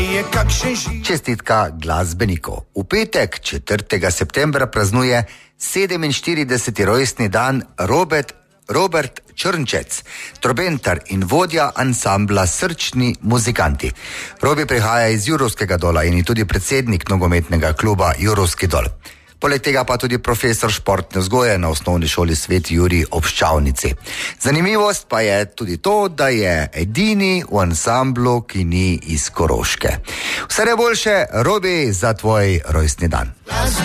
Čestitka glasbenikov. V petek, 4. septembra, praznuje 47. rojstni dan Robert Črnčec, trobentar in vodja ansambla Srčni muzikanti. Robi prihaja iz Jurovskega Dola in je tudi predsednik nogometnega kluba Jurovski Dol. Poleg tega pa tudi profesor športne vzgoje na osnovni šoli Svet Jurij ob Ščavnici. Zanimivost pa je tudi to, da je edini v ansamblu, ki ni iz Koroške. Vse najboljše, Robi, za tvoj rojstni dan.